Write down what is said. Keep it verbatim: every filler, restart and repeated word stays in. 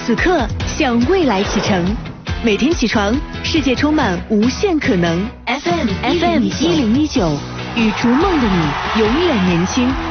此刻向未来启程。每天起床，世界充满无限可能。F M F M 一零一九，与逐梦的你永远年轻。